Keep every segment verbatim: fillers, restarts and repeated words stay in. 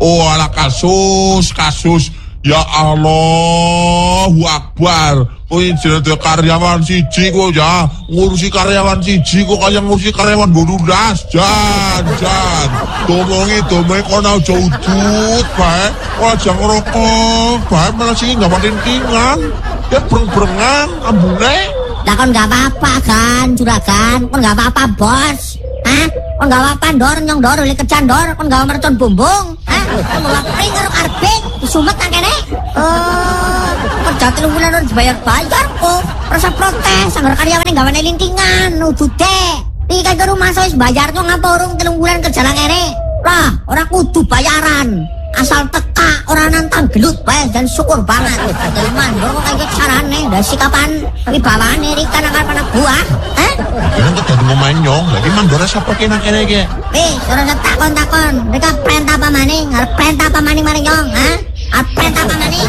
Oh ala kasus, kasus. Ya Allahu Akbar. Oh ini jenenge karyawan siji kok ya. Ngurusi karyawan siji kok kaya ngurusi karyawan bonudas. Jan, jan. Domongi, domongi kok aja udut, bae. Kok aja ngerokok, bae malah sing gak pating-tingan. Ya breng-brengan ambune. Lah kon gak apa-apa kan, juragan. Kon gak apa-apa, Bos. Hah? Kon gak apa-apa ndor nyong ndor oleh kecan ndor, kon gak mercon bumbung. Hah? Kon bawa pring karo karbit disumet nang kene. Oh, kerja telung bulan ora dibayar-bayar kok. Rasa protes anggar karyawane gawane lintingan, udude. Iki kan ke rumah wis bayar kok ngapa urung telung bulan kerja nang kene. Lah, ora kudu bayaran. Asal teka ora nantang gelut bae dan syukur banget. Dari mandor kok kaya carane ndasi kapan wibawane Rika nang arep anak buah. Hah? Kene kok dadi ngomain nyong, lagi mandore sapa kene kene iki? Eh, ora takon-takon. Rika perintah apa maning? Arep perintah apa maning maring nyong, ha? Arep perintah apa maning?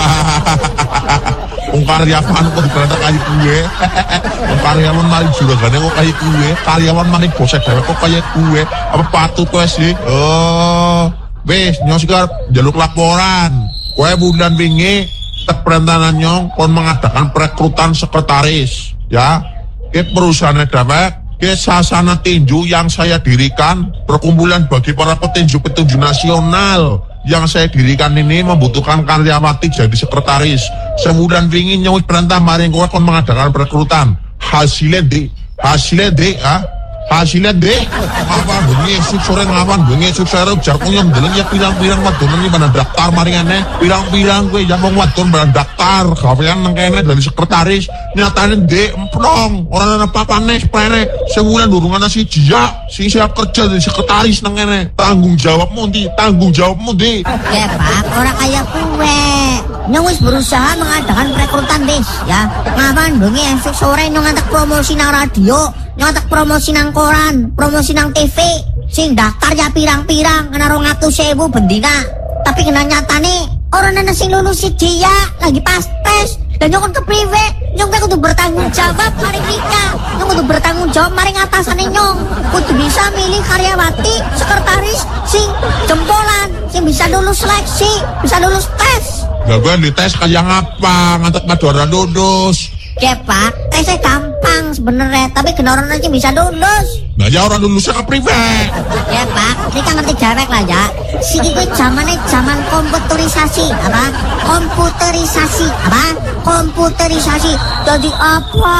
Wong karyawan kok diperintah kaya gue. Wong karyawan mari juragane kok kaya gue. Karyawan maning bos dhewe kok kaya gue. Apa patut kowe sih? Oh. Wes, nyong sekarang jaluk laporan. Kue bulan wingi tak perintah nyong kon mengadakan perekrutan sekretaris, ya. Ke perusahaan dewek, ke sasana tinju yang saya dirikan, perkumpulan bagi para petinju-petinju nasional yang saya dirikan ini membutuhkan karyawati jadi sekretaris. Sebulan wingi nyong perintah maring kue kon mengadakan perekrutan. Hasilnya di, hasilnya di, ah. Hasilnya deh, apa bunyi esok sore ngawan bunyi esok sore jarku yang dalam ya pirang-pirang wadunan ini mana daftar maringannya pirang-pirang gue yang mau wadun mana daftar kafian nangkene dari sekretaris nyatanya deh emplong orang apa panes pene sebulan durungan si jia si siap kerja dari sekretaris nangkene tanggung jawabmu di tanggung jawabmu di ya pak orang kayak kue nyong wis berusaha mengadakan perekrutan des ya ngawan bunyi esok sore nyong ngantek promosi nang radio nyotek promosi nang koran, promosi nang T V, sing daftar ya pirang-pirang, kena rong atus sewu bendina. Tapi kena nyatane, orang nana sing lulus si dia lagi pas tes, dan nyokon ke prive, nyong kudu bertanggung jawab maring Rika, nyong kudu bertanggung jawab maring atasane nyong, kudu bisa milih karyawati, sekretaris, sing jempolan, sing bisa lulus seleksi, bisa lulus tes. Gak gue di tes kayak ngapa, ngantek madora lulus. Ya pak, tesnya gampang sebenarnya, tapi kena orang aja bisa lulus. Nah ya orang lulusnya ke prive. Ya pak, kita ngerti dewek lah ya. Si itu zamannya zaman komputerisasi, apa? Komputerisasi, apa? Komputerisasi. Jadi apa?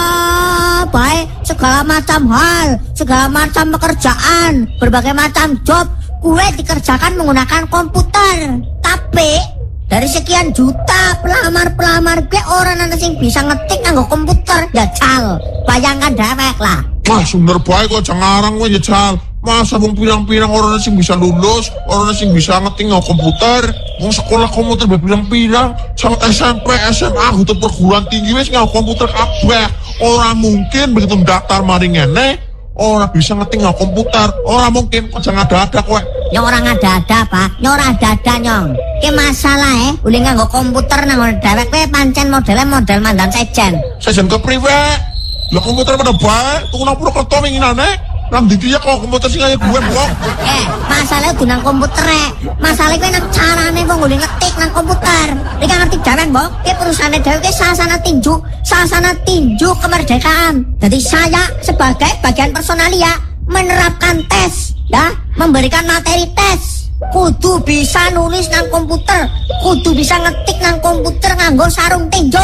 Baik, segala macam hal, segala macam pekerjaan, berbagai macam job, gue dikerjakan menggunakan komputer. Tapi dari sekian juta pelamar-pelamar gue orang ana sing bisa ngetik nganggo komputer ya cal. Bayangkan dewek lah. Wah, bener baik kok jangarang gue ya cal. Masa wong pirang-pirang orang sing bisa lulus, orang sing bisa ngetik nganggo komputer, wong sekolah komputer berpirang-pirang, sampai S M P, S M A, atau perguruan tinggi wis nganggo komputer kabeh. Orang mungkin begitu daftar mari ngene, orang bisa ngetik nganggo komputer. Orang mungkin kok jangan ada-ada kowe. Nyong orang ada-ada pak, nyong orang ada-ada nyong. Ke masalah eh, boleh nganggo komputer nang dewek kowe pancen modelnya model mandan sejen. Sejen ke priwe. Lah komputer pada bae, tuku nang Purwokerto winginane. Nang ndi ya kok komputer sing kaya gue kok. Eh, masalahnya kudu nang komputer eh. Masalahnya kowe nang carane kok boleh ngetik nang komputer. Iki ngerti dewek, Mbok. Ki perusahaan dewek ki sasana tinju, sasana tinju kemerdekaan. Jadi saya sebagai bagian personalia menerapkan tes, ya, memberikan materi tes. Kudu bisa nulis nang komputer, kudu bisa ngetik nang komputer nganggo sarung tinju.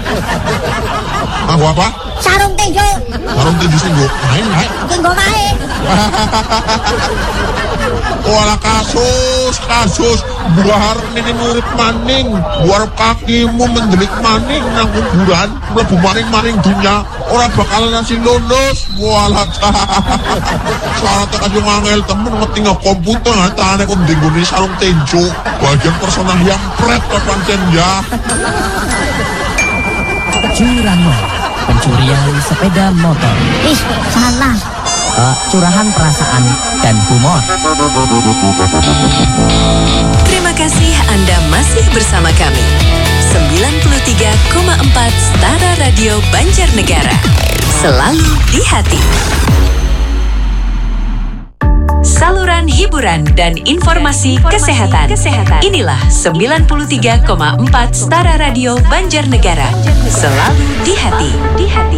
Nganggo apa? Sarung tinju. Sarung tinju sing nggo main, main. Nggo main. Wala kasus, kasus buar ini murid maning, buar kakimu mendelik maning nang kuburan, mlebu maring-maring dunia, ora bakalan nasi lulus. Wala syarat kajung angel temen ngeting komputer, tane kok nggone sarung tinju, bagian personal yang pret pancen ya. Curanmor, pencurian sepeda motor. Ih, salah. Uh, curahan perasaan dan humor. Terima kasih Anda masih bersama kami. sembilan puluh tiga koma empat Stara Radio Banjarnegara. Selalu di hati. Saluran hiburan, dan informasi, kesehatan. Inilah sembilan puluh tiga koma empat Stara Radio Banjarnegara. Selalu di hati. Di hati.